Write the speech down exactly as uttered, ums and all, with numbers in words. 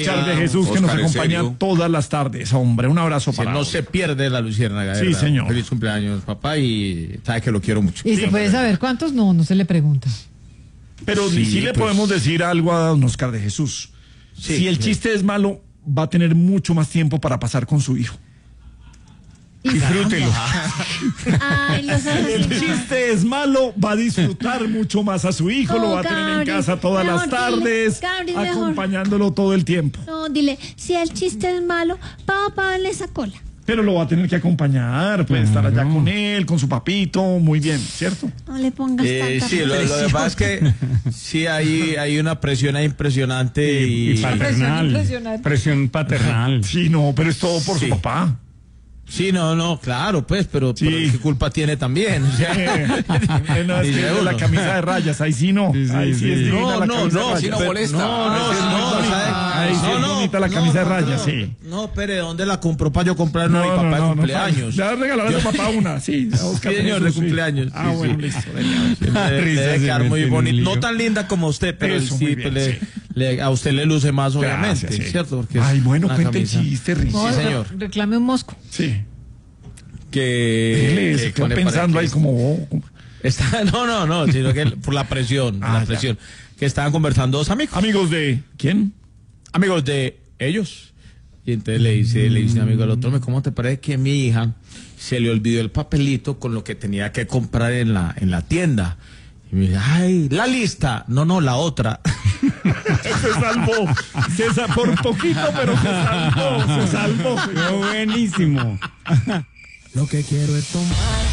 Oscar de Jesús, que nos Oscar, ¿en acompaña serio? todas las tardes, hombre. Un abrazo Sí, para no él. se pierde la luciérnaga. Sí, ¿verdad? señor. Feliz cumpleaños, papá, y sabe que lo quiero mucho. ¿Y se puede saber cuántos? No, no se le pregunta. Pero Sí, sí, le pues. podemos decir algo a don Oscar de Jesús. Sí, si el sí. chiste es malo, va a tener mucho más tiempo para pasar con su hijo. Disfrútelo. Ay, los Si el chiste es malo, va a disfrutar mucho más a su hijo, Oh, lo va a tener en Gabriel, casa todas las mejor tardes, dile, Gabriel, mejor. acompañándolo todo el tiempo. No, dile, si el chiste es malo, papá, dale esa cola. Pero lo va a tener que acompañar, puede estar allá con él, con su papito, muy bien, ¿cierto? No le pongas Eh, tanta sí, lo, lo que presión. pasa es que sí hay, hay una presión ahí impresionante y, Y paternal. impresionante. Presión paternal. Sí, no, pero es todo por Sí. su papá. sí, no, no, claro, pues, pero, Sí. pero ¿qué culpa tiene también? O sea, Eh, no, es que dice es la uno. camisa de rayas, ahí sí no. Sí, sí, ahí sí, sí. es divina No, la no, camisa de no, rayas. sí no Pero- molesta. No, no, No, es no, muy no, bonita. ¿sabe? Ahí sí No, es no, bonita la no, camisa de no, rayas, no. sí. No, Pere, ¿dónde la compró para yo comprar una a mi papá de cumpleaños? Ya regalaron a papá una, sí. A Oscar Sí, señor, de Jesús, sí. cumpleaños, Ah, sí, bueno, sí. listo. venga. Debe, Risa, debe se quedar mete muy en un bonito. lío. No tan linda como usted, pero Eso, sí, muy bien, le- sí. le- a usted le luce más, obviamente, Gracias, sí. ¿cierto? Porque es Ay, bueno, una cuente el camisa chiste, Risa. No, Sí, señor. reclame un mosco. Sí. que, Dile, que se quedó con el pensando para- ahí como... oh, como- Está, no, no, no, sino que por la presión, Ah, la ya. presión. Que estaban conversando dos amigos, Amigos de... ¿Quién? amigos de ellos. Y entonces le dice, le dice un amigo al otro, "Me, ¿cómo te parece que a mi hija se le olvidó el papelito con lo que tenía que comprar en la, en la tienda?" Y me dice, "Ay, la lista." No, no, la otra. Se salvó. Se sa- por poquito, pero se salvó. Se salvó. Qué buenísimo. Lo que quiero es tomar